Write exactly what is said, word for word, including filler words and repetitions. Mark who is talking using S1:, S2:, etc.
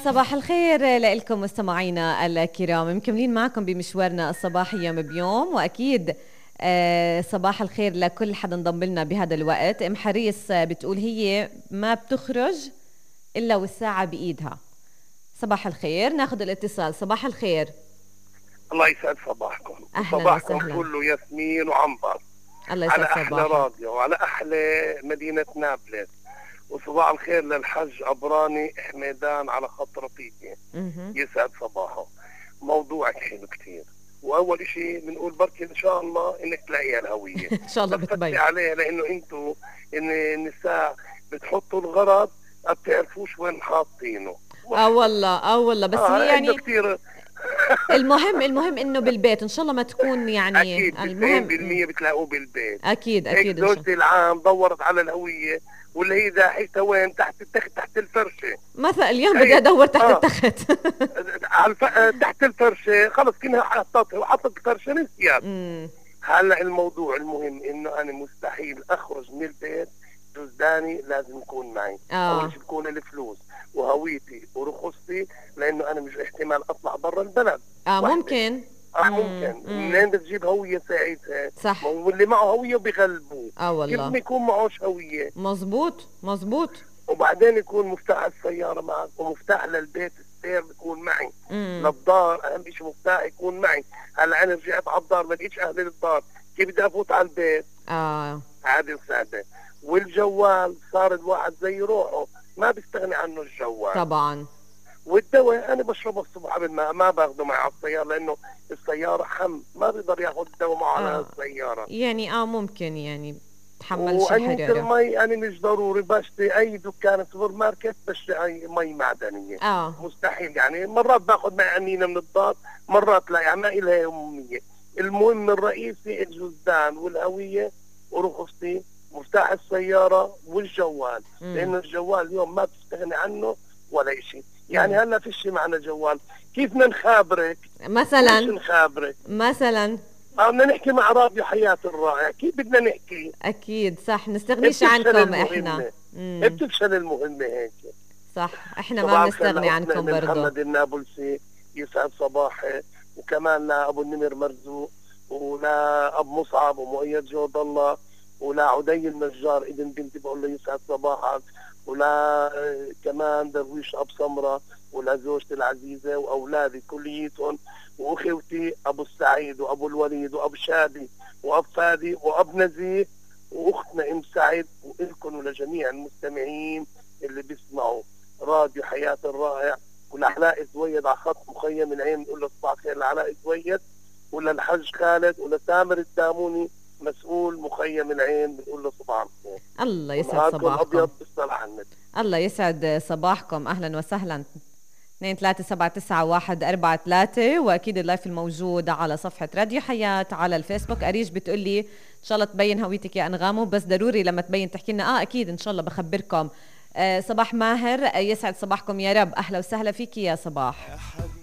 S1: صباح الخير لكم مستمعينا الكرام، مكملين معكم بمشوارنا الصباحي يوم بيوم، واكيد آه صباح الخير لكل حدا انضم لنا بهذا الوقت. ام حريص بتقول هي ما بتخرج الا والساعه بايدها. صباح الخير، ناخذ الاتصال. صباح الخير.
S2: الله يسعد صباحكم.
S1: اهلا
S2: صباحكم
S1: وسهلا.
S2: كله ياسمين وعنبر
S1: الله
S2: على
S1: يسعد
S2: احلى
S1: صباحك.
S2: راديو وعلى احلى مدينه نابلس. وصباح الخير للحج عبراني حميدان على خط رفيقي، يسعد صباحه. موضوعك حلو كتير، واول اشي بنقول بركي ان شاء الله انك تلاقيها الهويه
S1: ان شاء الله بتبين
S2: عليها، لانه انتوا ان النساء بتحطوا الغرض ما بتعرفوش وين حاطينه.
S1: اه والله اه والله بس
S2: آه
S1: هي يعني
S2: كتير.
S1: المهم المهم انه بالبيت ان شاء الله ما تكون يعني
S2: اكيد
S1: المهم.
S2: تسعين بالمئة بتلاقوه بالبيت.
S1: اكيد
S2: هيك
S1: اكيد ان شاء
S2: زوجتي العام دورت على الهويه، واللي هي داحيتها وين؟ تحت التخت، تحت الفرشه.
S1: مثلا اليوم بدي ادور تحت
S2: آه.
S1: التخت.
S2: على الف... تحت الفرشه خلص كنا حطتها وحطت الفرشه نسيت. هلا الموضوع المهم انه انا مستحيل اخرج من البيت جزداني لازم يكون معي.
S1: آه.
S2: اول شيء بكون الفلوس وهويتي ورخصتي، لانه انا مش احتمال اطلع برا البلد.
S1: اه ممكن
S2: اه ممكن. منين بتجيب هويه ساعتها؟
S1: صح.
S2: واللي معه هويه بيغلبوه.
S1: اه والله
S2: كيف ما يكون معوش هويه؟
S1: مظبوط مظبوط.
S2: وبعدين يكون مفتاح السياره معك، ومفتاح للبيت السير بيكون معي.
S1: مم.
S2: للدار اهم شيء مفتاح يكون معي. هلا انا رجعت على الدار ما لقيتش اهلي للدار، كيف بدي افوت على البيت؟
S1: اه
S2: هذه السعاده. والجوال صار الواحد زي روحه، ما بيستغني عنه الجوال
S1: طبعا.
S2: والدواء انا بشربه الصبح قبل ما ما باخده معي على السياره، لانه السياره حم، ما بيقدر ياخذ الدواء معه على
S1: آه.
S2: السياره.
S1: يعني اه ممكن يعني تحملش
S2: وأنية
S1: الحرارة.
S2: المي أنا مش ضروري بشتري أي دكان سوبر ماركت بشتري أي مي معدنية.
S1: اه
S2: مستحيل. يعني مرات باخذ معي أنينة من الدار، مرات لا، يعني ما إلها يومية. المهم الرئيسي الجزدان والهوية ورخصتي، مفتاح السيارة والجوال.
S1: مم.
S2: لأنه الجوال اليوم ما بتستغني عنه ولا شيء. يعني
S1: مم.
S2: هلا فيش معنا جوال، كيف بدنا نخابرك؟
S1: مثلا
S2: ليش نخابرك؟
S1: مثلا
S2: بدنا نحكي مع راديو حياة الرائع، كيف بدنا نحكي؟
S1: اكيد صح، نستغنيش عنكم احنا.
S2: مم. بتفشل المهمة هيك.
S1: صح، احنا ما بنستغني عنكم برضه.
S2: محمد النابلسي يسعد صباحي، وكمان لابو النمر مرزوق، ولا ابو مصعب ومؤيد جود الله، ولا عدي النجار ابن بنتي بقول له يسعد صباحك، ولا كمان درويش ابو سمره، ولا زوجتي العزيزه واولادي كليتهم، واخوتي ابو السعيد وابو الوليد وابو شادي وابو فادي وابو نزيه واختنا ام سعيد، والكم ولجميع المستمعين اللي بيسمعوا راديو حياة الرائع. ولعلاء زويد على خط مخيم العين نقول له صباح خير لعلاء زويد، وللحج خالد، ولسامر الداموني مسؤول مخيم العين بنقول له صباح الخير.
S1: الله يسعد صباحكم.
S2: الابيض بالصلاة على النبي.
S1: الله يسعد صباحكم، اهلا وسهلا. اثنين ثلاثة سبعة تسعة واحد أربعة ثلاثة، واكيد اللايف الموجود على صفحة راديو حياة على الفيسبوك. اريج بتقولي ان شاء الله تبين هويتك يا انغامو، بس ضروري لما تبين تحكي لنا. اه اكيد ان شاء الله بخبركم. آه صباح ماهر، آه يسعد صباحكم يا رب. اهلا وسهلا فيك يا صباح.